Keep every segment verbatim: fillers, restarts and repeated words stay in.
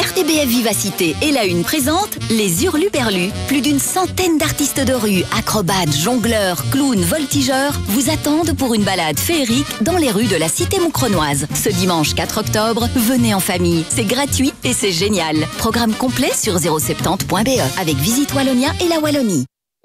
R T B F Vivacité et La Une présente les Hurluberlus. Plus d'une centaine d'artistes de rue, acrobates, jongleurs, clowns, voltigeurs vous attendent pour une balade féerique dans les rues de la cité moucronoise. Ce dimanche quatre octobre, venez en famille. C'est gratuit et c'est génial. Programme complet sur zéro soixante point b e avec Visite Wallonia et la Wallonie.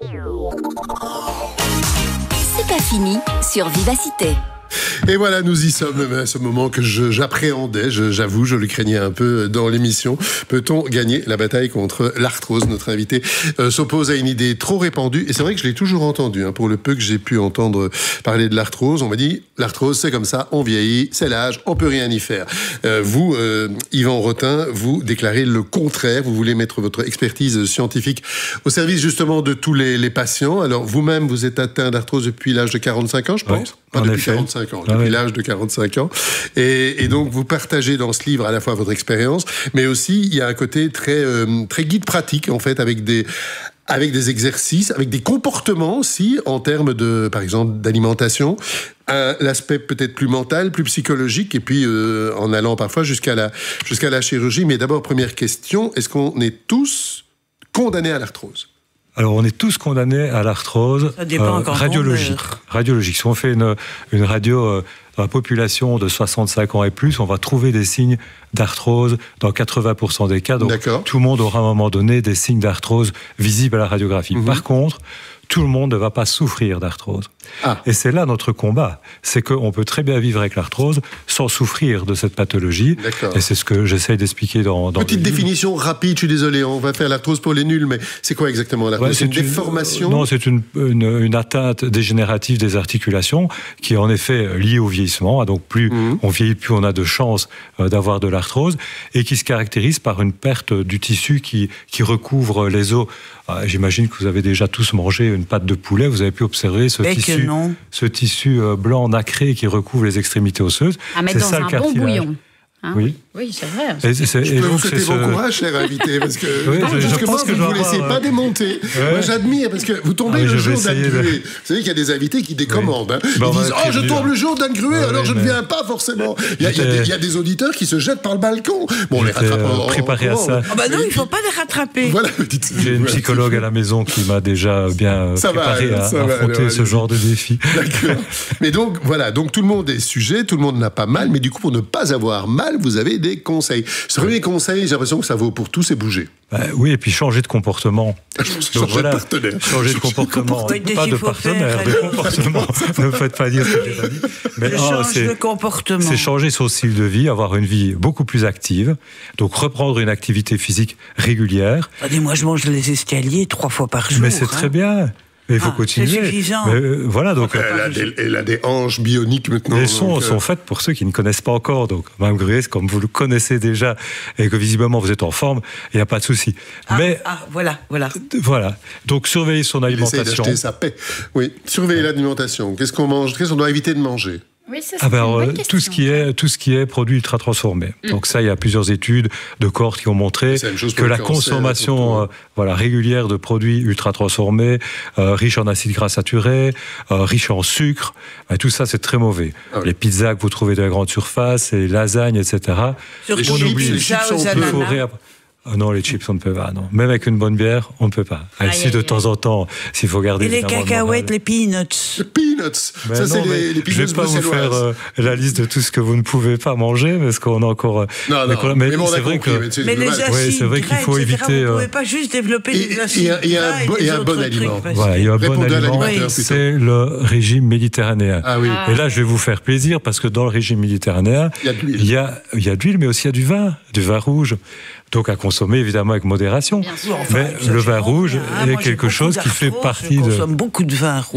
C'est pas fini sur Vivacité. Et voilà, nous y sommes à ce moment que je, j'appréhendais, je, j'avoue, je le craignais un peu dans l'émission. Peut-on gagner la bataille contre l'arthrose? Notre invité euh, s'oppose à une idée trop répandue, et c'est vrai que je l'ai toujours entendu, hein, pour le peu que j'ai pu entendre parler de l'arthrose. On m'a dit, l'arthrose c'est comme ça, on vieillit, c'est l'âge, on peut rien y faire. Euh, vous, euh, Yvan Rotin, vous déclarez le contraire, vous voulez mettre votre expertise scientifique au service justement de tous les, les patients. Alors vous-même, vous êtes atteint d'arthrose depuis l'âge de quarante-cinq ans, je pense? Ouais. Pas en depuis effet. quarante-cinq ans, Ah depuis oui. l'âge de quarante-cinq ans. Et, et donc, vous partagez dans ce livre à la fois votre expérience, mais aussi, il y a un côté très, euh, très guide pratique, en fait, avec des, avec des exercices, avec des comportements aussi, en termes de, par exemple, d'alimentation. Un, l'aspect peut-être plus mental, plus psychologique, et puis euh, en allant parfois jusqu'à la, jusqu'à la chirurgie. Mais d'abord, première question, est-ce qu'on est tous condamnés à l'arthrose? Alors, on est tous condamnés à l'arthrose euh, radiologique. Radiologique. Si on fait une, une radio euh, dans la population de soixante-cinq ans et plus, on va trouver des signes d'arthrose dans quatre-vingts pour cent des cas. Donc, D'accord. tout le monde aura à un moment donné des signes d'arthrose visibles à la radiographie. Mmh. Par contre, tout le monde ne va pas souffrir d'arthrose. Ah. Et c'est là notre combat. C'est qu'on peut très bien vivre avec l'arthrose sans souffrir de cette pathologie. D'accord. Et c'est ce que j'essaye d'expliquer dans, dans Petite le livre. définition rapide, je suis désolé, on va faire l'arthrose pour les nuls, mais c'est quoi exactement l'arthrose? Ouais, c'est une déformation? Non, c'est une, une, une atteinte dégénérative des articulations qui est en effet liée au vieillissement. Donc plus mmh. on vieillit, plus on a de chances euh, d'avoir de l'arthrose, et qui se caractérise par une perte du tissu qui, qui recouvre les os. Euh, j'imagine que vous avez déjà tous mangé une pâte de poulet, vous avez pu observer ce Mais tissu, ce tissu euh, blanc nacré qui recouvre les extrémités osseuses. À mettre c'est dans ça, un le bon cartilage. bouillon. Hein? Oui. Oui, c'est vrai. Et c'est, Je et peux donc, vous souhaiter c'est bon ce... courage, cher invité, parce que, oui, non, je, parce je que pense moi, que vous ne vous laissez avoir, pas euh... démonter. Ouais. Moi, j'admire, parce que vous tombez ah, oui, le jour d'Anne de... Gruet. Vous savez qu'il y a des invités qui décommandent. Oui. Hein. Ils bon, disent « Oh, je tombe le jour d'Anne Gruet, ouais, alors oui, je ne mais... viens pas forcément. » Il y, a, il, y a des, il y a des auditeurs qui se jettent par le balcon. Bon, on les rattrape en... préparé à ça. Ah bah non, il ne faut pas les rattraper. Voilà, petite... J'ai une psychologue à la maison qui m'a déjà bien ça préparé va, à ça affronter va, alors, ce genre de défi. D'accord. Mais donc, voilà, donc tout le monde est sujet, tout le monde n'a pas mal, mais du coup, pour ne pas avoir mal, vous avez des conseils. Ce premier conseil, j'ai l'impression que ça vaut pour tous, c'est bouger. Bah, oui, et puis changer de comportement. Changer donc, voilà, de partenaire. Changer de comportement. Pas de partenaire, faire, de comportement. Ne me faites pas dire ce que j'ai pas dit. Mais Je oh, change c'est, de comportement. C'est changer son style de vie, avoir une vie beaucoup plus active. Donc reprendre une activité physique régulière. Attendez, moi je mange les escaliers trois fois par jour. Mais c'est hein. très bien. Mais il faut ah, continuer. C'est suffisant. Mais, euh, voilà, donc, elle, a des, elle a des hanches bioniques maintenant. Les sons donc, sont euh... faites pour ceux qui ne connaissent pas encore. Donc, Mme Gruet, comme vous le connaissez déjà et que visiblement vous êtes en forme, il n'y a pas de souci. Ah, Mais ah, voilà, voilà. Voilà. Donc, surveiller son alimentation. Il essaie d'acheter sa paix. Oui, surveiller l'alimentation. Qu'est-ce qu'on mange? Qu'est-ce qu'on doit éviter de manger? Oui, ça, c'est ah ben, une bonne euh, question. tout ce qui est tout ce qui est produit ultra transformé. Mm. Donc ça, il y a plusieurs études de cohortes qui ont montré que la cancer, consommation euh, voilà régulière de produits ultra transformés, euh, riches en acides gras saturés, euh, riches en sucre, ben, tout ça c'est très mauvais. Ah oui. Les pizzas que vous trouvez de la grande surface, les lasagnes, et cetera. Surtout les chips, les chips aux ananas. Ah non, les chips, on ne peut pas. Non. Même avec une bonne bière, on ne peut pas. Aïe, si de aïe, temps aïe. en temps, s'il faut garder... Et les cacahuètes, les peanuts. Les peanuts mais ça, non, c'est les, les peanuts. Je ne vais pas vous faire euh, la liste de tout ce que vous ne pouvez pas manger, parce qu'on a encore... Euh, non, non, mais, mais bon, c'est vrai compris, que... Mais, c'est mais les acides ouais, c'est vrai qu'il faut et cetera, éviter... Vous ne pouvez euh... pas juste développer des acides Il y a un, bon, un bon aliment. Voilà, il y a un bon aliment, oui. c'est le régime méditerranéen. Ah, oui. Et là, je vais vous faire plaisir, parce que dans le régime méditerranéen, il y a de l'huile, il y a, il y a de l'huile mais aussi il y a du vin, du vin rouge. Donc à consommer évidemment avec modération. Enfin, mais le vin rouge hein, est quelque chose qui fait partie je de... Je consomme beaucoup de vin rouge.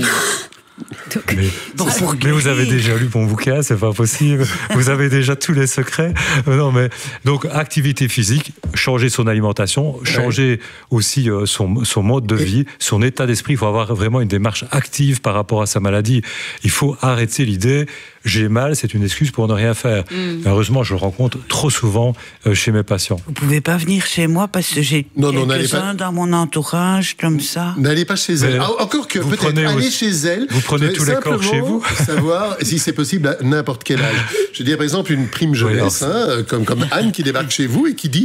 Donc, mais, bon, mais vous avez déjà lu mon bouquin, c'est pas possible. Vous avez déjà tous les secrets. Non, mais donc activité physique, changer son alimentation, changer ouais. aussi euh, son, son mode de vie, son état d'esprit. Il faut avoir vraiment une démarche active par rapport à sa maladie. Il faut arrêter l'idée j'ai mal, c'est une excuse pour ne rien faire. Mm. Heureusement, je le rencontre trop souvent euh, chez mes patients. Vous pouvez pas venir chez moi parce que j'ai non, quelques-uns dans mon entourage comme ça. N'allez pas chez elle. Ah, encore que peut-être aller chez elle. Vous prenez tous les corps chez vous. Savoir si c'est possible à n'importe quel âge. Je veux dire, par exemple, une prime jeunesse, oui, hein, comme, comme Anne qui débarque chez vous et qui dit, tiens,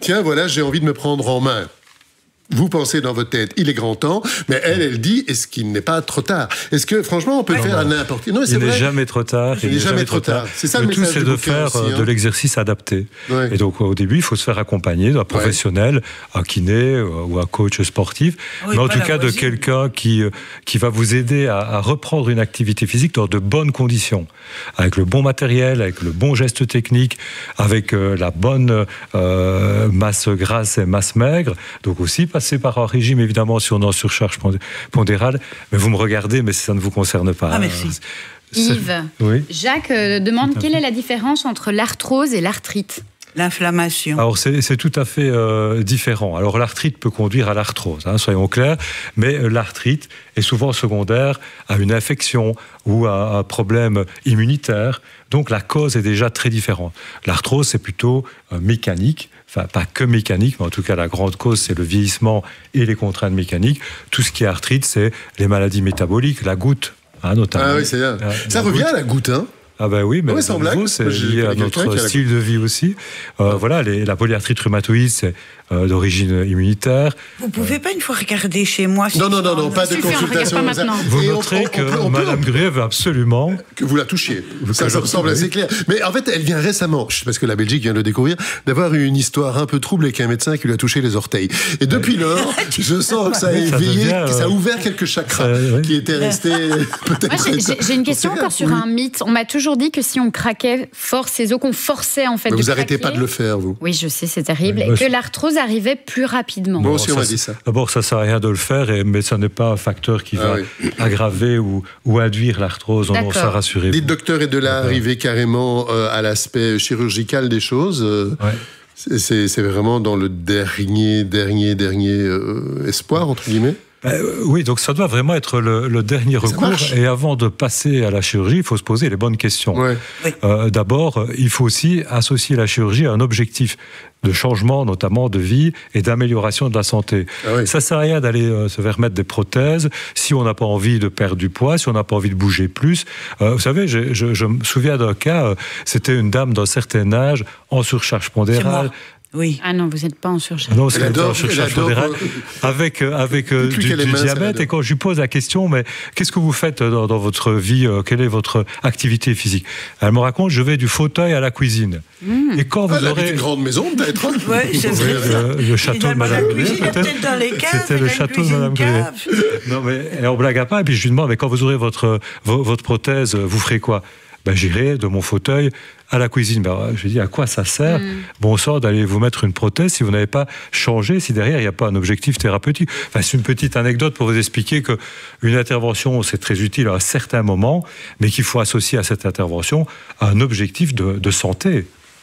tiens, voilà, j'ai envie de me prendre en main. Vous pensez dans votre tête, il est grand temps, mais elle, elle dit, est-ce qu'il n'est pas trop tard? Est-ce que, franchement, on peut ouais, faire à n'importe qui? Non, il n'est jamais trop tard. Il n'est jamais trop tard. C'est ça le, le tout, c'est de faire aussi, hein. de l'exercice adapté. Ouais. Et donc, au début, il faut se faire accompagner d'un professionnel, ouais. un kiné ou un coach sportif, oui, mais en tout cas de quelqu'un qui, qui va vous aider à, à reprendre une activité physique dans de bonnes conditions, avec le bon matériel, avec le bon geste technique, avec euh, la bonne euh, masse grasse et masse maigre. Donc aussi, passer par un régime, évidemment, si on est en surcharge pondérale. Mais vous me regardez, mais ça ne vous concerne pas. Ah, merci. Yves, oui. Jacques euh, demande quelle est la différence entre l'arthrose et l'arthrite? L'inflammation. Alors, c'est, c'est tout à fait euh, différent. Alors, l'arthrite peut conduire à l'arthrose, hein, soyons clairs, mais euh, l'arthrite est souvent secondaire à une infection ou à un problème immunitaire. Donc, la cause est déjà très différente. L'arthrose, c'est plutôt euh, mécanique. Enfin, pas que mécanique, mais en tout cas, la grande cause, c'est le vieillissement et les contraintes mécaniques. Tout ce qui est arthrite, c'est les maladies métaboliques, la goutte, hein, notamment. Ah oui, c'est bien. Euh, ça revient à la goutte, hein? Ah ben oui, mais oui, c'est, nouveau, c'est lié à notre style de vie aussi. Euh, voilà, les, la polyarthrite rhumatoïde, c'est euh, d'origine immunitaire. Vous pouvez euh, pas une fois regarder chez moi? Si non, non, non, non, pas de consultation. Pas vous noterez on, on, que on, on Madame Gray veut absolument que vous la touchiez. Ça, ça me semble assez clair. Mais en fait, elle vient récemment, parce que la Belgique vient de le découvrir, d'avoir eu une histoire un peu trouble avec un médecin qui lui a touché les orteils. Et depuis ouais. lors, je sens que ça a éveillé, ça, devient, que ça a ouvert quelques chakras ça, oui. qui étaient restés peut-être. Moi, j'ai, j'ai une question encore sur un mythe. On m'a toujours dit que si on craquait fort ses os, qu'on forçait en fait. Mais de vous arrêtez craquer. pas de le faire, vous. Oui, je sais, c'est terrible. Oui, et que l'arthrose arrivait plus rapidement. Moi aussi, on m'a dit ça. D'abord, ça sert à rien de le faire, et, mais ça n'est pas un facteur qui ah, va oui. aggraver ou, ou induire l'arthrose. On s'en rassure. Dites, docteur, et de là arriver carrément euh, à l'aspect chirurgical des choses. Euh, ouais. c'est, c'est vraiment dans le dernier, dernier, dernier euh, espoir, entre guillemets. Euh, oui, donc ça doit vraiment être le, le dernier recours. Et avant de passer à la chirurgie, il faut se poser les bonnes questions. Ouais. Oui. Euh, d'abord, il faut aussi associer la chirurgie à un objectif de changement, notamment de vie et d'amélioration de la santé. Ah oui. Ça ne sert à rien d'aller euh, se faire mettre des prothèses si on n'a pas envie de perdre du poids, si on n'a pas envie de bouger plus. Euh, vous savez, je, je, je me souviens d'un cas, euh, c'était une dame d'un certain âge en surcharge pondérale. Oui. Ah non, vous n'êtes pas en surcharge. Non, c'est en surcharge pondérale. Avec, avec euh, du, du diabète. Et quand je lui pose la question, mais qu'est-ce que vous faites dans, dans votre vie? Quelle est votre activité physique? Elle me raconte, je vais du fauteuil à la cuisine. Mmh. Et quand vous ah, aurez... une grande maison, peut-être. Oui, c'est vrai. Le, le château de Madame Gray, peut-être. Dans les caves, c'était le château de Madame Gray. Non, mais on blague à pas. Et puis je lui demande, mais quand vous aurez votre, votre prothèse, vous ferez quoi? Ben, j'irai de mon fauteuil à la cuisine. Ben, je lui dis, à quoi ça sert, mmh. bon sang, d'aller vous mettre une prothèse si vous n'avez pas changé, si derrière il n'y a pas un objectif thérapeutique. Enfin, c'est une petite anecdote pour vous expliquer qu'une intervention, c'est très utile à un certain moment, mais qu'il faut associer à cette intervention un objectif de, de santé.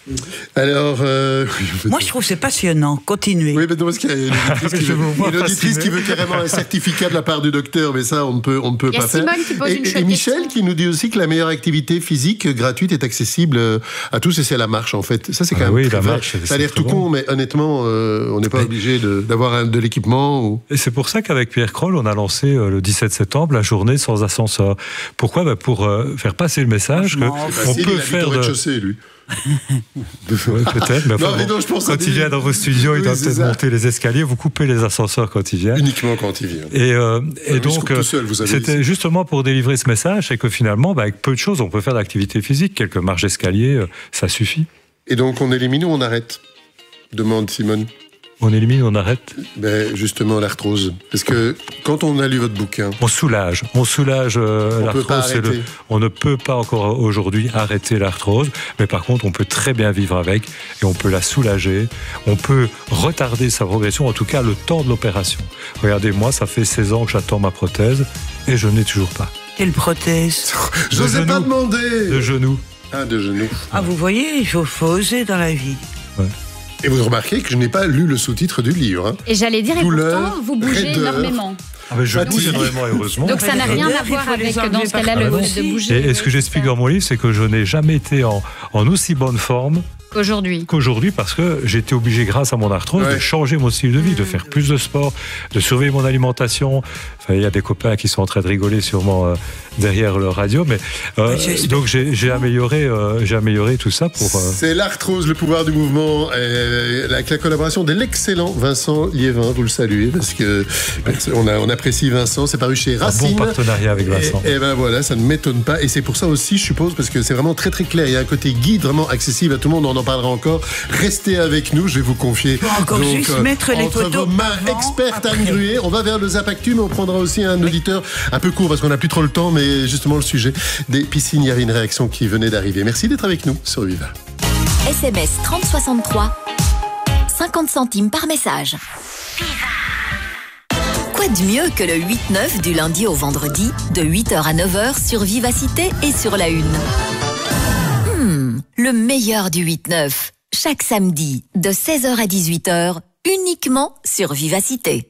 Alors, euh, moi je trouve que c'est passionnant. Continuez. Oui, mais non, parce qu'il y a une auditrice, qui, veut, une auditrice qui veut carrément un certificat de la part du docteur, mais ça on ne peut, on ne peut pas faire. Et, et Michel qui nous dit aussi que la meilleure activité physique gratuite est accessible à tous, et c'est la marche en fait. Ça c'est quand ah même oui, très la marche, ça a l'air tout bon. con, mais honnêtement, euh, on n'est pas mais... obligé de, d'avoir un, de l'équipement. Ou... Et c'est pour ça qu'avec Pierre Kroll, on a lancé euh, le dix-sept septembre la journée sans ascenseur. Pourquoi? Ben, pour euh, faire passer le message qu'on bah, peut faire de... rez-de-chaussée, lui. Ouais, peut-être, mais, enfin, non, mais non, je pense quand il vient dans vos studios, oui, il doit peut-être ça. monter les escaliers. Vous coupez les ascenseurs quand il vient. Uniquement quand il vient. Et, euh, et donc, seul, c'était ici. justement pour délivrer ce message, c'est que finalement, bah, avec peu de choses, on peut faire de l'activité physique. Quelques marches d'escalier, ça suffit. Et donc, on élimine ou on arrête? Demande Simone. On élimine, on arrête? Ben, justement, l'arthrose. Parce que quand on a lu votre bouquin... On soulage. On soulage euh, on l'arthrose. C'est le... On ne peut pas encore aujourd'hui arrêter l'arthrose. Mais par contre, on peut très bien vivre avec. Et on peut la soulager. On peut retarder sa progression, en tout cas le temps de l'opération. Regardez, moi, ça fait seize ans que j'attends ma prothèse. Et je n'ai toujours pas. Quelle prothèse? Je n'osais pas demander. De genou. Ah, de genou. Ah, vous voyez, il faut, faut oser dans la vie. Ouais. Et vous remarquez que je n'ai pas lu le sous-titre du livre. Hein. Et j'allais dire, et pourtant, vous bougez raideur. énormément. Ah ben je bouge énormément, heureusement. Donc ça n'a rien à voir avec, dans ce cas-là, le fait de bouger. Et, et ce que j'explique dans mon livre, c'est que je n'ai jamais été en, en aussi bonne forme qu'aujourd'hui. Qu'aujourd'hui, parce que j'ai été obligé, grâce à mon arthrose, ouais. de changer mon style de vie, de faire plus de sport, de surveiller mon alimentation. Enfin, il y a des copains qui sont en train de rigoler sûrement euh, derrière leur radio, mais euh, donc j'ai, j'ai amélioré, euh, j'ai amélioré tout ça pour. Euh... C'est l'arthrose, le pouvoir du mouvement, euh, avec la collaboration de l'excellent Vincent Liévin. Vous le saluez parce que on, a, on apprécie Vincent. C'est paru chez Racine. Un bon partenariat avec Vincent. Et, et ben voilà, ça ne m'étonne pas. Et c'est pour ça aussi, je suppose, parce que c'est vraiment très très clair. Il y a un côté guide vraiment accessible à tout le monde. On en parlera encore. Restez avec nous. Je vais vous confier. Faut encore donc, juste euh, mettre les entre photos vos mains expertes Anne Gruet. On va vers le Zap Actu, mais on prendra aussi un oui. auditeur un peu court parce qu'on n'a plus trop le temps. Mais justement le sujet des piscines, il y avait une réaction qui venait d'arriver. Merci d'être avec nous sur Viva. S M S trente soixante-trois, cinquante centimes par message. Quoi de mieux que le huit neuf du lundi au vendredi, de huit heures à neuf heures sur Vivacité et sur La Une. Hmm, le meilleur du huit neuf, chaque samedi, de seize heures à dix-huit heures, uniquement sur Vivacité.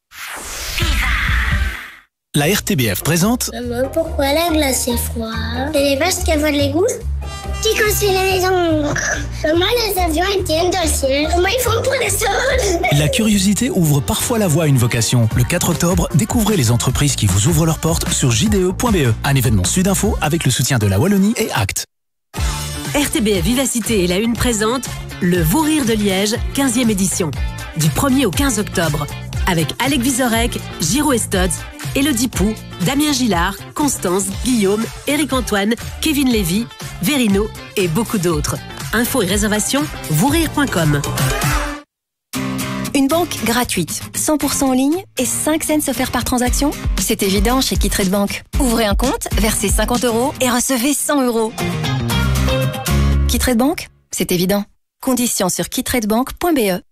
La R T B F présente... Maman, pourquoi la glace est froide? Elle est parce qu'elle va de l'égout? Qui construit les maisons? Comment les avions tiennent dans le ciel? Comment ils font pour les sols? La curiosité ouvre parfois la voie à une vocation. Le quatre octobre, découvrez les entreprises qui vous ouvrent leurs portes sur j d e point b e. Un événement Sudinfo avec le soutien de la Wallonie et Act. R T B F Vivacité et La Une présente le Vous Rire de Liège, quinzième édition. Du premier au quinze octobre. Avec Alec Vizorek, Giro Estods, Elodie Pou, Damien Gillard, Constance, Guillaume, Éric Antoine, Kevin Lévy, Verino et beaucoup d'autres. Infos et réservations, vousrire point com. Une banque gratuite, cent pour cent en ligne et cinq cents offerts par transaction? C'est évident chez Kittrade Bank. Ouvrez un compte, versez cinquante euros et recevez cent euros. Kittrade Bank, c'est évident. Conditions sur kittradebank point b e.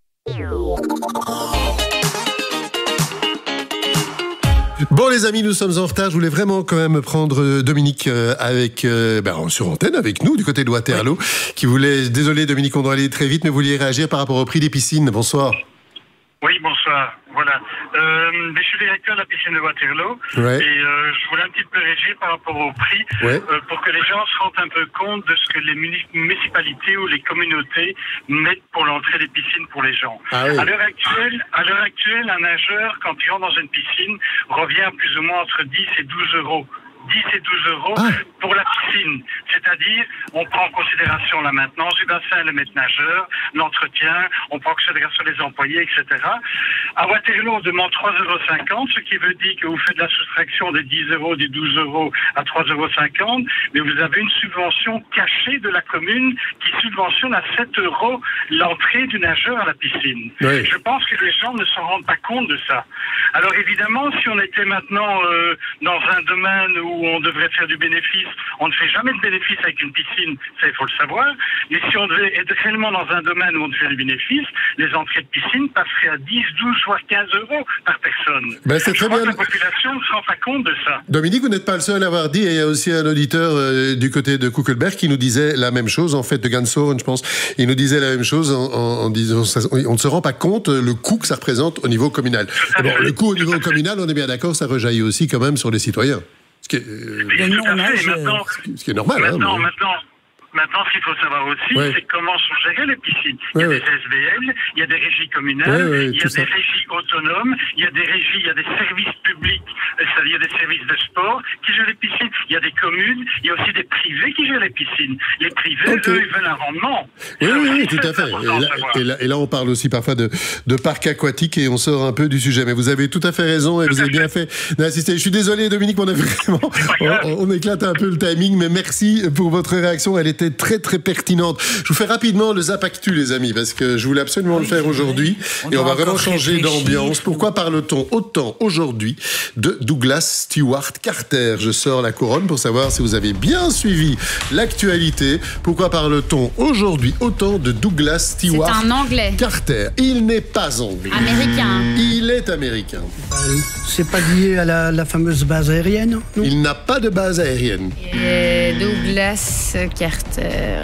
Bon les amis, nous sommes en retard. Je voulais vraiment quand même prendre Dominique avec euh, ben, sur antenne avec nous du côté de Waterloo, oui. qui voulait. Désolé Dominique, on doit aller très vite, mais vous vouliez réagir par rapport au prix des piscines. Bonsoir. Oui, bonsoir. Voilà. Euh, je suis directeur de la piscine de Waterloo ouais. et euh, je voulais un petit peu réagir par rapport au prix ouais. euh, pour que les gens se rendent un peu compte de ce que les municipalités ou les communautés mettent pour l'entrée des piscines pour les gens. Ah oui. À l'heure actuelle, à l'heure actuelle, un nageur, quand il rentre dans une piscine, revient plus ou moins entre dix et douze euros. dix et douze euros ah. pour la piscine. C'est-à-dire, on prend en considération la maintenance du bassin, le maître nageur, l'entretien, on prend en considération les employés, et cetera. À Waterloo, on demande trois euros cinquante, ce qui veut dire que vous faites la soustraction des dix euros, des douze euros à trois euros cinquante, mais vous avez une subvention cachée de la commune qui subventionne à sept euros l'entrée du nageur à la piscine. Oui. Je pense que les gens ne s'en rendent pas compte de ça. Alors évidemment, si on était maintenant euh, dans un domaine où on devrait faire du bénéfice, on ne fait jamais de bénéfice avec une piscine, ça il faut le savoir, mais si on devait être réellement dans un domaine où on devait faire du bénéfice, les entrées de piscine passeraient à dix, douze, voire quinze euros par personne. Ben, c'est Je très crois bien. que la population ne se rend pas compte de ça. Dominique, vous n'êtes pas le seul à avoir dit, et il y a aussi un auditeur euh, du côté de Kuckelberg qui nous disait la même chose, en fait, de Gansoren, je pense. Il nous disait la même chose en, en, en disant ça, on ne se rend pas compte le coût que ça représente au niveau communal. Bon, le coût au niveau communal, on est bien d'accord, ça rejaillit aussi quand même sur les citoyens. Ce qui est, euh, tout à fait. Maintenant, ce qui est normal. Maintenant, hein, mais... maintenant, maintenant, ce qu'il faut savoir aussi, ouais. c'est comment sont gérées les piscines. Il y a ouais, des ouais. S V L, il y a des régies communales, ouais, ouais, il y a des ça. régies autonomes, il y a des régies, il y a des services publics, c'est-à-dire des services de sport qui gèrent les piscines. Il y a des communes, il y a aussi des privés qui gèrent les piscines. Les privés, okay. eux, ils veulent un rendement. Oui, oui, oui, tout à fait. Et là, et, là, et là, on parle aussi parfois de, de parcs aquatiques et on sort un peu du sujet. Mais vous avez tout à fait raison et tout vous avez bien fait d'insister. Je suis désolé, Dominique, on a vraiment, on, on éclate un peu le timing, mais merci pour votre réaction. Elle était très, très pertinente. Je vous fais rapidement le Zap Actu, les amis, parce que je voulais absolument oui, le faire aujourd'hui. Et on va vraiment changer d'ambiance. Pourquoi parle-t-on autant aujourd'hui de Douglas Stewart Carter? Je sors la couronne pour savoir si vous avez bien suivi l'actualité. Pourquoi parle-t-on aujourd'hui autant de Douglas Stewart C'est un Anglais. Carter? Il n'est pas anglais. Américain. Il est américain. C'est pas lié à la, la fameuse base aérienne, non? Il n'a pas de base aérienne. Et Douglas Carter...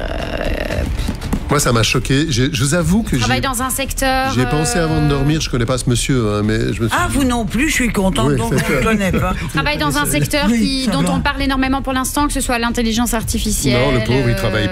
Moi, ça m'a choqué. Je, je vous avoue que j'ai... travaille dans un secteur... J'ai pensé avant de dormir, je connais pas ce monsieur, hein, mais je me suis... Ah, vous non plus, je suis contente, oui, donc je ne connais pas. Travaille dans un secteur qui, dont on parle énormément pour l'instant, que ce soit l'intelligence artificielle... Non, le pauvre, il travaille pas.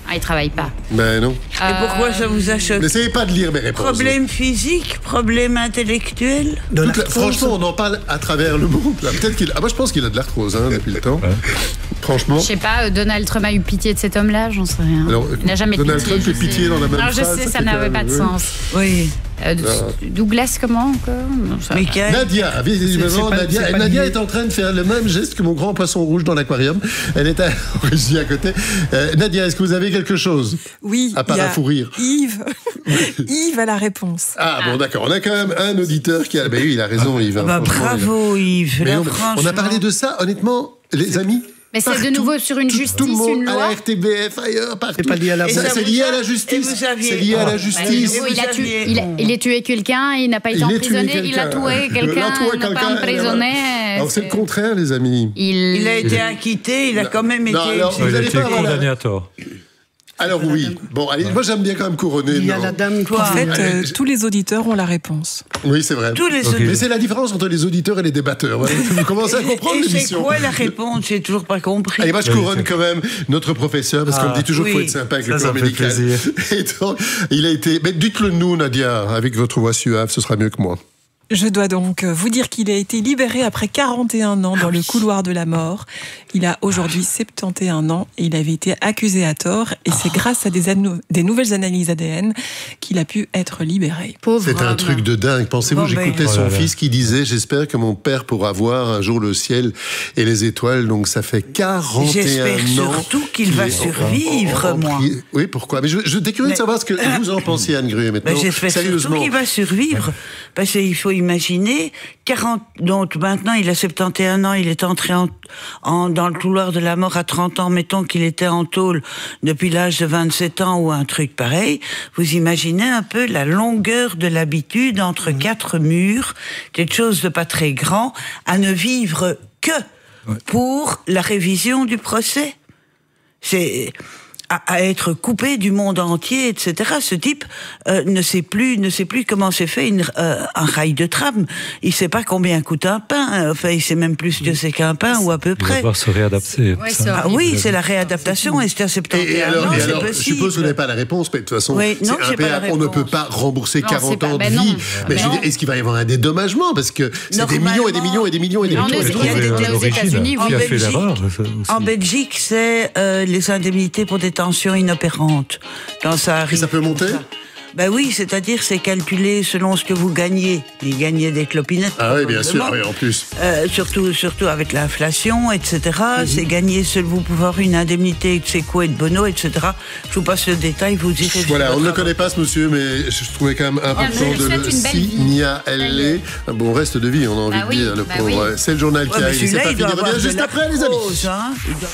Ah, il travaille pas. Ben non. Et pourquoi ça vous a choqué? N'essayez pas de lire mes réponses. Problème physique, problème intellectuel. La, franchement, on en parle à travers le monde. Peut-être qu'il. Ah, moi, je pense qu'il a de l'arthrose hein, depuis le temps. Ouais. Franchement. Je sais pas. Donald Trump a eu pitié de cet homme-là, j'en sais rien. Alors, il n'a jamais Donald pitié. Trump fait pitié dans la même non, phrase. Je sais, ça, ça n'avait pas de oui. sens. Oui. Euh, Douglas, comment encore non, ça... Nadia, visiblement, Nadia, pas, Nadia est en train de faire le même geste que mon grand poisson rouge dans l'aquarium. Elle est à régie à côté. Euh, Nadia, est-ce que vous avez quelque chose? Oui. À part un fou rire. Yves. Yves a la réponse. Ah, bon, d'accord. On a quand même un auditeur qui a. Ben oui, il a raison, Yves. Bah, bravo, Yves. Mais on, on a parlé de ça, honnêtement, les amis. Mais c'est de nouveau sur une justice, tout le monde, une loi. À la R T B F, ailleurs, partout. C'est pas lié à la C'est lié à la justice. C'est lié à la justice. Il a tué, il a, il a tué quelqu'un, il n'a pas été emprisonné, il a tué quelqu'un, il n'a pas emprisonné. Alors c'est le contraire, les amis. Il, il a été acquitté, il a quand même été. Il a été condamné à tort. Alors oui, bon, allez, moi j'aime bien quand même couronner. Il y a la dame En fait, euh, tous les auditeurs ont la réponse. Oui, c'est vrai. Tous les okay. Mais c'est la différence entre les auditeurs et les débatteurs. Vous commencez à comprendre l'émission. Et c'est quoi la réponse? J'ai toujours pas compris. Allez, moi je couronne quand même notre professeur, parce ah, qu'on me dit toujours qu'il oui. faut être sympa avec ça, le corps médical. Et donc, il a été... Mais dites-le nous, Nadia, avec votre voix suave, ce sera mieux que moi. Je dois donc vous dire qu'il a été libéré après quarante et un ans dans le couloir de la mort. Il a aujourd'hui soixante et un ans et il avait été accusé à tort. Et c'est grâce à des, anou- des nouvelles analyses A D N qu'il a pu être libéré. Pauvre c'est un truc de dingue. Pensez-vous, bon, j'écoutais ben... son oh là fils qui disait « J'espère que mon père pourra voir un jour le ciel et les étoiles. » Donc ça fait quarante et un J'espère ans. J'espère surtout qu'il va survivre, en, en, en, moi. Oui, pourquoi? Mais je, je t'ai curieux mais... de savoir ce que euh... vous en pensiez, Anne Gruet, maintenant. Ben, j'espère Sérieusement. surtout qu'il va survivre. Parce qu'il faut imaginer, quarante, donc maintenant il a soixante et un ans, il est entré en, en, dans le couloir de la mort à trente ans, mettons qu'il était en tôle depuis l'âge de vingt-sept ans ou un truc pareil, vous imaginez un peu la longueur de l'habitude entre mmh. quatre murs, quelque chose de pas très grand, à ne vivre que ouais. pour la révision du procès. C'est... À, à être coupé du monde entier, et cetera. Ce type euh, ne sait plus, ne sait plus comment c'est fait une, euh, un rail de tram. Il sait pas combien coûte un pain. Enfin, il sait même plus ce que c'est qu'un pain ou à peu près. Il va devoir se réadapter. Ouais, ça. Ah, oui, c'est la réadaptation. Et c'est à soixante et un ans, c'est possible. Je suppose que vous n'avez pas la réponse, mais de toute façon, oui, non, c'est impayable. On ne peut pas rembourser non, quarante ans pas, de ben vie. Non. Mais ben je veux dire, est-ce qu'il va y avoir un dédommagement? Parce que c'est des millions et des millions et des millions et des millions. Aux États-Unis, qui a fait l'erreur. En Belgique, c'est les indemnités pour détention inopérante. Quand ça arrive. Et ça peut monter? Ben oui, c'est-à-dire c'est calculé selon ce que vous gagnez. Vous gagnez des clopinettes. Ah oui, bien sûr, oui, en plus. Euh, surtout, surtout avec l'inflation, et cetera. Mm-hmm. C'est gagné seul vous pouvez avoir une indemnité, c'est quoi et de bono, et cetera. Je vous passe le détail, vous direz. Voilà, on ne le connaît pas ce monsieur, mais je trouvais quand même important de le signaler. Un bon reste de vie, on a envie bah de dire, oui, le bah pauvre. Oui. C'est le journal qui ouais, arrive. C'est pas fini, revient juste après, les amis. Hein.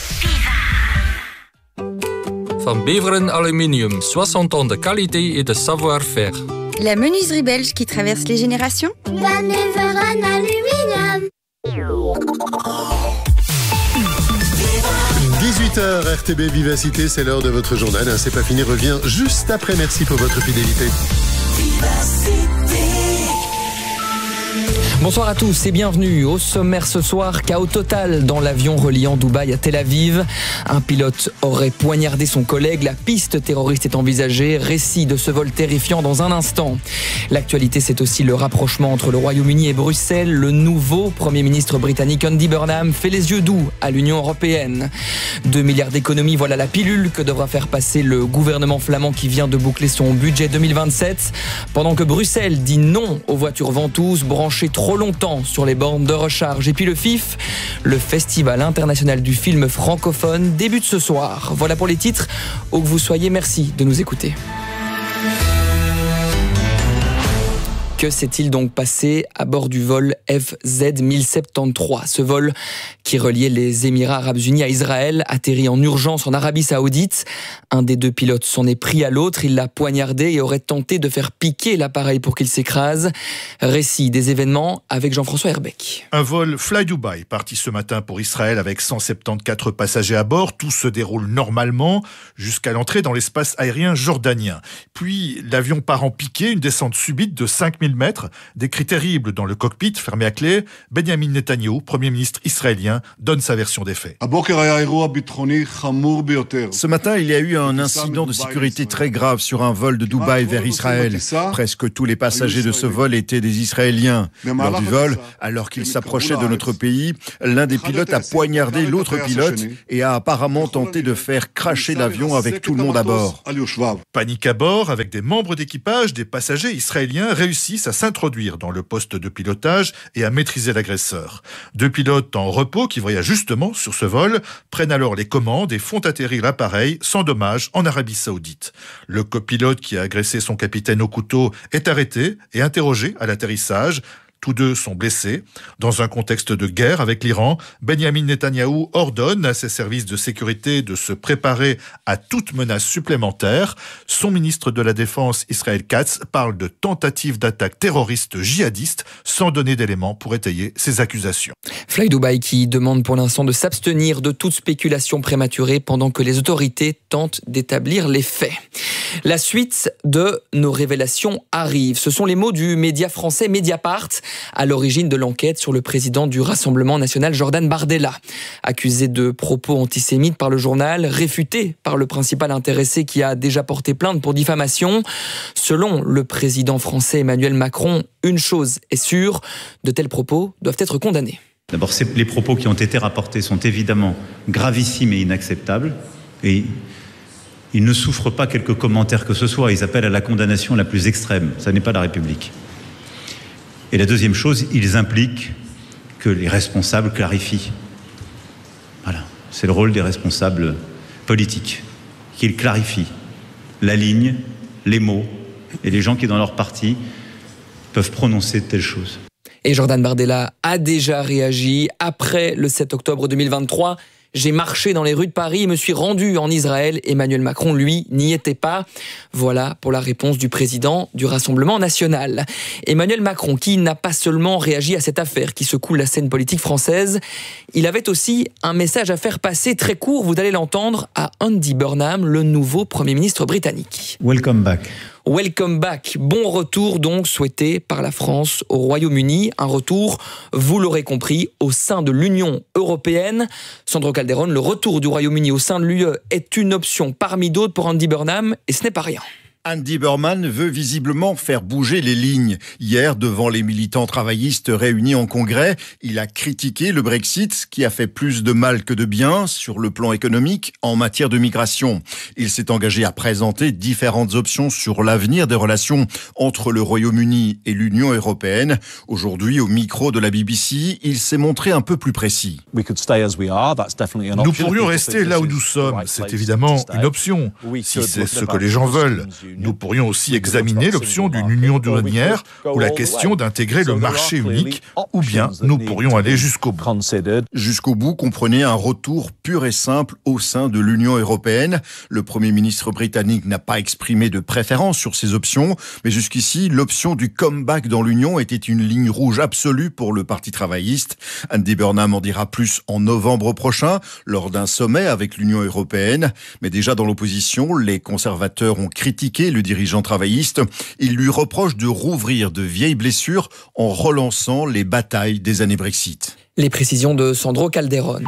Van Beveren Aluminium, soixante ans de qualité et de savoir-faire. La menuiserie belge qui traverse les générations. Van Beveren Aluminium. dix-huit heures, R T B Vivacité, c'est l'heure de votre journal. C'est pas fini, revient juste après. Merci pour votre fidélité. Vivacité. Bonsoir à tous et bienvenue. Au sommaire ce soir, chaos total dans l'avion reliant Dubaï à Tel Aviv. Un pilote aurait poignardé son collègue. La piste terroriste est envisagée. Récit de ce vol terrifiant dans un instant. L'actualité, c'est aussi le rapprochement entre le Royaume-Uni et Bruxelles. Le nouveau Premier ministre britannique Andy Burnham fait les yeux doux à l'Union européenne. deux milliards d'économies, voilà la pilule que devra faire passer le gouvernement flamand qui vient de boucler son budget deux mille vingt-sept. Pendant que Bruxelles dit non aux voitures ventouses branchées trop longtemps sur les bornes de recharge. Et puis le F I F, le Festival international du film francophone, débute ce soir. Voilà pour les titres. Où que vous soyez, merci de nous écouter. Que s'est-il donc passé à bord du vol F Z mille soixante-treize? Ce vol qui reliait les Émirats Arabes Unis à Israël, atterri en urgence en Arabie Saoudite. Un des deux pilotes s'en est pris à l'autre, il l'a poignardé et aurait tenté de faire piquer l'appareil pour qu'il s'écrase. Récit des événements avec Jean-François Herbeck. Un vol Fly Dubai parti ce matin pour Israël avec cent soixante-quatorze passagers à bord. Tout se déroule normalement jusqu'à l'entrée dans l'espace aérien jordanien. Puis l'avion part en piqué, une descente subite de cinq mille mille mètres. Des cris terribles dans le cockpit, fermé à clé. Benjamin Netanyahou, Premier ministre israélien, donne sa version des faits. Ce matin, il y a eu un incident de sécurité très grave sur un vol de Dubaï vers Israël. Presque tous les passagers de ce vol étaient des Israéliens. Lors du vol, alors qu'il s'approchait de notre pays, l'un des pilotes a poignardé l'autre pilote et a apparemment tenté de faire cracher l'avion avec tout le monde à bord. Panique à bord, avec des membres d'équipage, des passagers israéliens réussissent à s'introduire dans le poste de pilotage et à maîtriser l'agresseur. Deux pilotes en repos qui voyagent justement sur ce vol prennent alors les commandes et font atterrir l'appareil sans dommage en Arabie Saoudite. Le copilote qui a agressé son capitaine au couteau est arrêté et interrogé à l'atterrissage. Tous deux sont blessés. Dans un contexte de guerre avec l'Iran, Benjamin Netanyahou ordonne à ses services de sécurité de se préparer à toute menace supplémentaire. Son ministre de la Défense, Israël Katz, parle de tentative d'attaque terroriste djihadiste sans donner d'éléments pour étayer ses accusations. Fly Dubai qui demande pour l'instant de s'abstenir de toute spéculation prématurée pendant que les autorités tentent d'établir les faits. La suite de nos révélations arrive. Ce sont les mots du média français Mediapart à l'origine de l'enquête sur le président du Rassemblement national, Jordan Bardella. Accusé de propos antisémites par le journal, réfuté par le principal intéressé qui a déjà porté plainte pour diffamation. Selon le président français Emmanuel Macron, une chose est sûre, de tels propos doivent être condamnés. D'abord, les propos qui ont été rapportés sont évidemment gravissimes et inacceptables. Et ils ne souffrent pas quelques commentaires que ce soit. Ils appellent à la condamnation la plus extrême. Ça n'est pas la République. Et la deuxième chose, ils impliquent que les responsables clarifient. Voilà, c'est le rôle des responsables politiques, qu'ils clarifient la ligne, les mots, et les gens qui, dans leur parti, peuvent prononcer de telles choses. Et Jordan Bardella a déjà réagi après le sept octobre deux mille vingt-trois. J'ai marché dans les rues de Paris et me suis rendu en Israël. Emmanuel Macron, lui, n'y était pas. Voilà pour la réponse du président du Rassemblement national. Emmanuel Macron, qui n'a pas seulement réagi à cette affaire qui secoue la scène politique française, il avait aussi un message à faire passer très court, vous allez l'entendre, à Andy Burnham, le nouveau Premier ministre britannique. Welcome back. Welcome back, bon retour donc souhaité par la France au Royaume-Uni, un retour, vous l'aurez compris, au sein de l'Union européenne. Sandro Calderone, le retour du Royaume-Uni au sein de l'U E est une option parmi d'autres pour Andy Burnham, et ce n'est pas rien. Andy Burnham veut visiblement faire bouger les lignes. Hier, devant les militants travaillistes réunis en congrès, il a critiqué le Brexit qui a fait plus de mal que de bien sur le plan économique en matière de migration. Il s'est engagé à présenter différentes options sur l'avenir des relations entre le Royaume-Uni et l'Union européenne. Aujourd'hui, au micro de la B B C, il s'est montré un peu plus précis. Nous pourrions rester là où nous sommes. C'est évidemment une option, si c'est ce que les gens veulent. Nous pourrions aussi examiner l'option d'une union douanière ou la question d'intégrer le marché unique, ou bien nous pourrions aller jusqu'au bout. Jusqu'au bout, comprenez un retour pur et simple au sein de l'Union européenne. Le Premier ministre britannique n'a pas exprimé de préférence sur ces options, mais jusqu'ici, l'option du comeback dans l'Union était une ligne rouge absolue pour le Parti travailliste. Andy Burnham en dira plus en novembre prochain, lors d'un sommet avec l'Union européenne. Mais déjà dans l'opposition, les conservateurs ont critiqué le dirigeant travailliste. Il lui reproche de rouvrir de vieilles blessures en relançant les batailles des années Brexit. Les précisions de Sandro Calderone.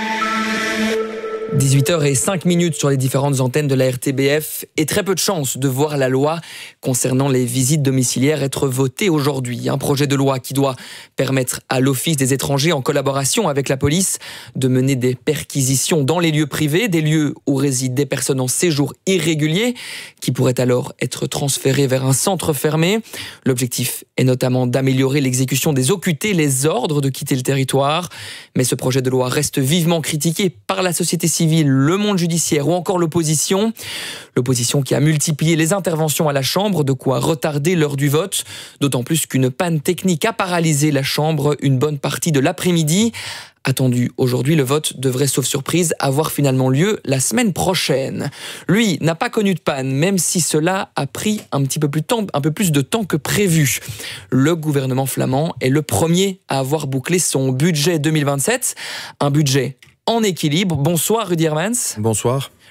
dix-huit heures zéro cinq sur les différentes antennes de la R T B F et très peu de chance de voir la loi concernant les visites domiciliaires être votée aujourd'hui. Un projet de loi qui doit permettre à l'Office des étrangers, en collaboration avec la police, de mener des perquisitions dans les lieux privés, des lieux où résident des personnes en séjour irrégulier, qui pourraient alors être transférées vers un centre fermé. L'objectif est notamment d'améliorer l'exécution des O Q T, les ordres de quitter le territoire. Mais ce projet de loi reste vivement critiqué par la société civile, le monde judiciaire ou encore l'opposition. L'opposition qui a multiplié les interventions à la Chambre, de quoi retarder l'heure du vote, d'autant plus qu'une panne technique a paralysé la Chambre une bonne partie de l'après-midi. Attendu aujourd'hui, le vote devrait, sauf surprise, avoir finalement lieu la semaine prochaine. Lui n'a pas connu de panne, même si cela a pris un petit peu plus, temps, un peu plus de temps que prévu. Le gouvernement flamand est le premier à avoir bouclé son budget deux mille vingt-sept, un budget en équilibre. Bonsoir Rudy Hermans. Bonsoir.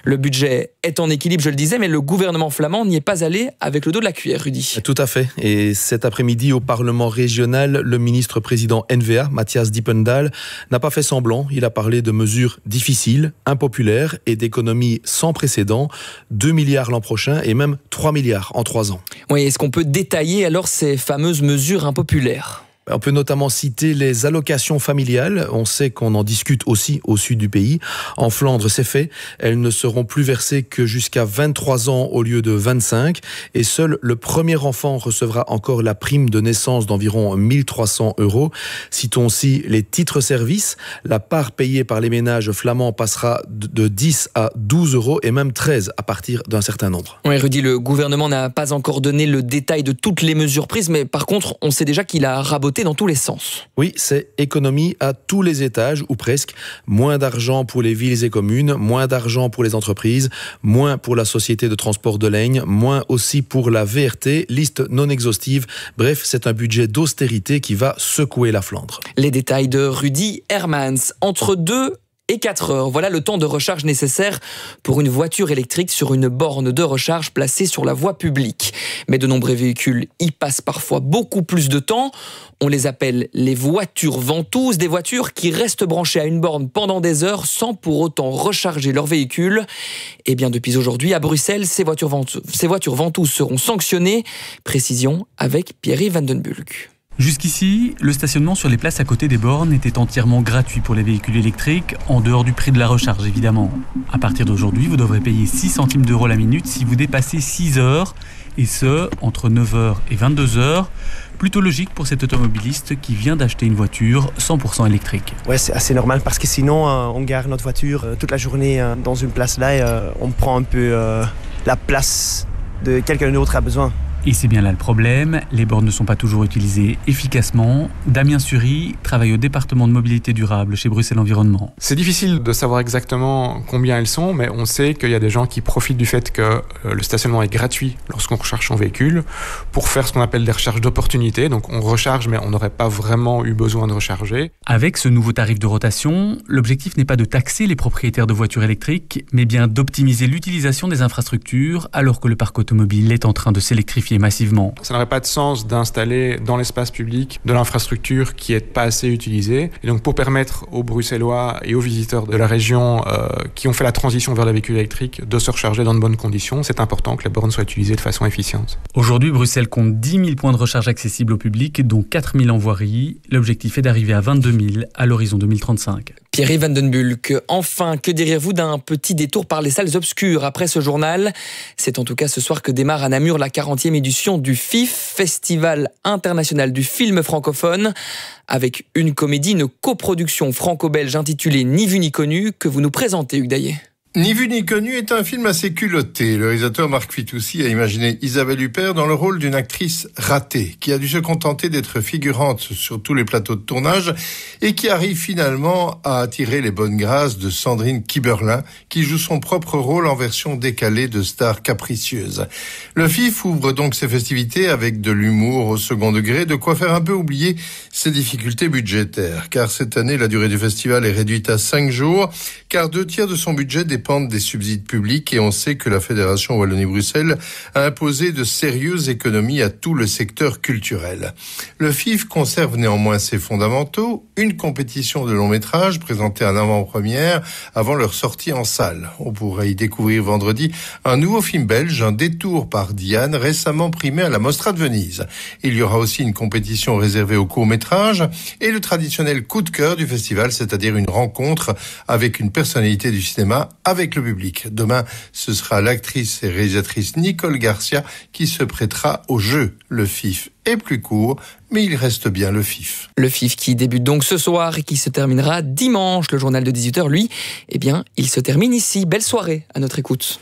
Le budget est en équilibre, je le disais, mais le gouvernement flamand n'y est pas allé avec le dos de la cuillère, Rudy. Tout à fait. Et cet après-midi, au Parlement régional, le ministre-président N V A, Matthias Diependahl, n'a pas fait semblant. Il a parlé de mesures difficiles, impopulaires et d'économies sans précédent. deux milliards l'an prochain et même trois milliards en trois ans. Oui, est-ce qu'on peut détailler alors ces fameuses mesures impopulaires ? On peut notamment citer les allocations familiales. On sait qu'on en discute aussi au sud du pays. En Flandre, c'est fait. Elles ne seront plus versées que jusqu'à vingt-trois ans au lieu de vingt-cinq. Et seul le premier enfant recevra encore la prime de naissance d'environ mille trois cents euros. Citons aussi les titres-services. La part payée par les ménages flamands passera de dix à douze euros et même treize à partir d'un certain nombre. Oui, Rudy, le gouvernement n'a pas encore donné le détail de toutes les mesures prises, mais par contre, on sait déjà qu'il a raboté dans tous les sens. Oui, c'est économie à tous les étages, ou presque. Moins d'argent pour les villes et communes, moins d'argent pour les entreprises, moins pour la société de transport de Laigne, moins aussi pour la V R T, liste non exhaustive. Bref, c'est un budget d'austérité qui va secouer la Flandre. Les détails de Rudy Hermans. Entre deux et quatre heures, voilà le temps de recharge nécessaire pour une voiture électrique sur une borne de recharge placée sur la voie publique. Mais de nombreux véhicules y passent parfois beaucoup plus de temps. On les appelle les voitures ventouses, des voitures qui restent branchées à une borne pendant des heures sans pour autant recharger leur véhicule. Et bien depuis aujourd'hui, à Bruxelles, ces voitures ventouses, ces voitures ventouses seront sanctionnées. Précision avec Pierre-Yves Van den Bulck. Jusqu'ici, le stationnement sur les places à côté des bornes était entièrement gratuit pour les véhicules électriques, en dehors du prix de la recharge évidemment. À partir d'aujourd'hui, vous devrez payer six centimes d'euros la minute si vous dépassez six heures, et ce, entre neuf heures et vingt-deux heures. Plutôt logique pour cet automobiliste qui vient d'acheter une voiture cent pour cent électrique. Ouais, c'est assez normal parce que sinon, euh, on gare notre voiture euh, toute la journée euh, dans une place là et euh, on prend un peu euh, la place de quelqu'un d'autre a besoin. Et c'est bien là le problème, les bornes ne sont pas toujours utilisées efficacement. Damien Sury travaille au département de mobilité durable chez Bruxelles Environnement. C'est difficile de savoir exactement combien elles sont, mais on sait qu'il y a des gens qui profitent du fait que le stationnement est gratuit lorsqu'on recharge son véhicule pour faire ce qu'on appelle des recharges d'opportunité. Donc on recharge, mais on n'aurait pas vraiment eu besoin de recharger. Avec ce nouveau tarif de rotation, l'objectif n'est pas de taxer les propriétaires de voitures électriques, mais bien d'optimiser l'utilisation des infrastructures alors que le parc automobile est en train de s'électrifier massivement. Ça n'aurait pas de sens d'installer dans l'espace public de l'infrastructure qui n'est pas assez utilisée. Et donc pour permettre aux Bruxellois et aux visiteurs de la région euh, qui ont fait la transition vers les véhicules électriques de se recharger dans de bonnes conditions, c'est important que les bornes soient utilisées de façon efficiente. Aujourd'hui, Bruxelles compte dix mille points de recharge accessibles au public, dont quatre mille en voirie. L'objectif est d'arriver à vingt-deux mille à l'horizon deux mille trente-cinq. Pierre-Yves Van den Bulck, enfin, que diriez-vous d'un petit détour par les salles obscures après ce journal ? C'est en tout cas ce soir que démarre à Namur la quarantième édition du F I F, Festival international du film francophone, avec une comédie, une coproduction franco-belge intitulée Ni vu ni connu, que vous nous présentez, Hugues Daillet. Ni vu ni connu est un film assez culotté. Le réalisateur Marc Fitoussi a imaginé Isabelle Huppert dans le rôle d'une actrice ratée, qui a dû se contenter d'être figurante sur tous les plateaux de tournage et qui arrive finalement à attirer les bonnes grâces de Sandrine Kiberlin, qui joue son propre rôle en version décalée de star capricieuse. Le F I F ouvre donc ses festivités avec de l'humour au second degré, de quoi faire un peu oublier ses difficultés budgétaires. Car cette année, la durée du festival est réduite à cinq jours, car deux tiers de son budget dépendent des subsides publics et on sait que la Fédération Wallonie-Bruxelles a imposé de sérieuses économies à tout le secteur culturel. Le F I F conserve néanmoins ses fondamentaux, une compétition de long métrage présentée en avant-première avant leur sortie en salle. On pourra y découvrir vendredi un nouveau film belge, Un détour par Diane, récemment primé à la Mostra de Venise. Il y aura aussi une compétition réservée aux courts-métrages et le traditionnel coup de cœur du festival, c'est-à-dire une rencontre avec une personnalité du cinéma avec le public. Demain, ce sera l'actrice et réalisatrice Nicole Garcia qui se prêtera au jeu. Le F I F est plus court, mais il reste bien le F I F. Le F I F qui débute donc ce soir et qui se terminera dimanche. Le journal de dix-huit heures, lui, eh bien, il se termine ici. Belle soirée à notre écoute.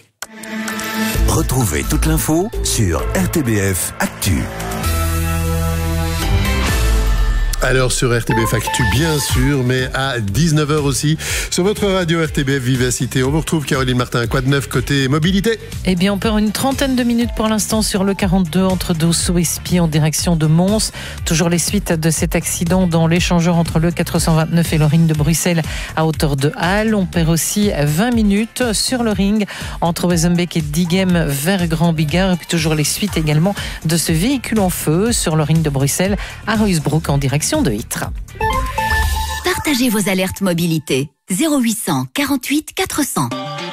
Retrouvez toute l'info sur R T B F Actu. Alors sur R T B Factu, bien sûr, mais à dix-neuf heures aussi, sur votre radio R T B F Vivacité. On vous retrouve, Caroline Martin. Quoi de neuf côté mobilité? Eh bien, on perd une trentaine de minutes pour l'instant sur le quarante-deux entre Dosso et Spie en direction de Mons. Toujours les suites de cet accident dans l'échangeur entre le quatre cent vingt-neuf et le ring de Bruxelles à hauteur de Halle. On perd aussi vingt minutes sur le ring entre Wezenbeek et Diegem vers Grand Bigard. Et puis toujours les suites également de ce véhicule en feu sur le ring de Bruxelles à Ruysbroek en direction de Ytre. Partagez vos alertes mobilité. zéro huit cent quarante-huit quatre cents.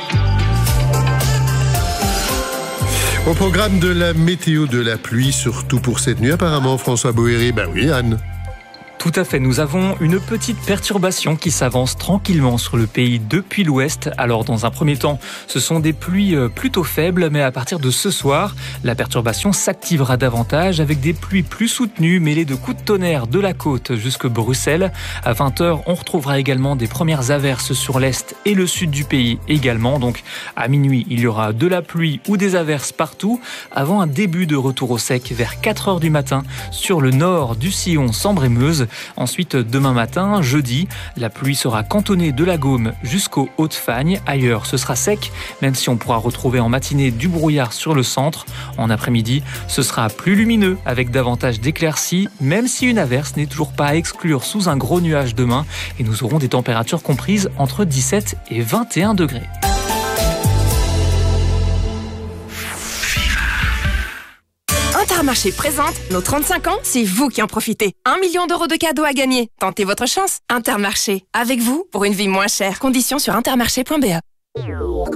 Au programme de la météo de la pluie, surtout pour cette nuit, apparemment, François Bohéry. Ben oui, Anne. Tout à fait, nous avons une petite perturbation qui s'avance tranquillement sur le pays depuis l'ouest. Alors dans un premier temps, ce sont des pluies plutôt faibles, mais à partir de ce soir, la perturbation s'activera davantage avec des pluies plus soutenues mêlées de coups de tonnerre de la côte jusque Bruxelles. À vingt heures, on retrouvera également des premières averses sur l'est et le sud du pays également. Donc à minuit, il y aura de la pluie ou des averses partout avant un début de retour au sec vers quatre heures du matin sur le nord du sillon Sambre-et-Meuse. Ensuite, demain matin, jeudi, la pluie sera cantonnée de la Gaume jusqu'au Haute-Fagne. Ailleurs, ce sera sec, même si on pourra retrouver en matinée du brouillard sur le centre. En après-midi, ce sera plus lumineux avec davantage d'éclaircies, même si une averse n'est toujours pas à exclure sous un gros nuage demain. Et nous aurons des températures comprises entre dix-sept et vingt et un degrés. Intermarché présente nos trente-cinq ans, c'est vous qui en profitez. Un million d'euros de cadeaux à gagner. Tentez votre chance. Intermarché, avec vous pour une vie moins chère. Conditions sur intermarché point b e.